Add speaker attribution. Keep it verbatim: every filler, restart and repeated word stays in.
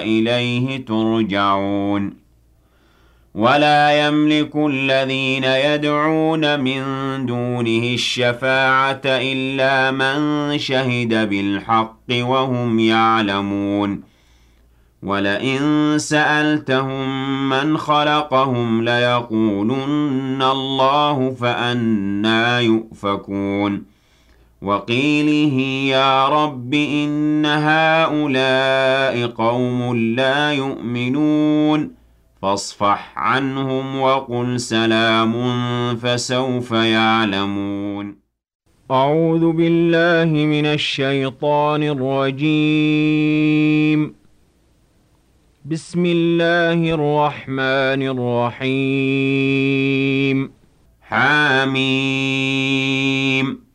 Speaker 1: إِلَيْهِ تُرْجَعُونَ وَلَا يَمْلِكُ الَّذِينَ يَدْعُونَ مِن دُونِهِ الشَّفَاعَةَ إِلَّا مَن شَهِدَ بِالْحَقِّ وَهُمْ يَعْلَمُونَ وَلَئِن سَأَلْتَهُم مَّنْ خَلَقَهُمْ لَيَقُولُنَّ اللَّهُ فَأَنَّىٰ يُؤْفَكُونَ وَقِيلِهِ يَا رَبِّ إِنَّ هَٰؤُلَاءِ قَوْمٌ لَّا يُؤْمِنُونَ فاصفح عنهم وقل سلام فسوف يعلمون أعوذ بالله من الشيطان الرجيم بسم الله الرحمن الرحيم حميم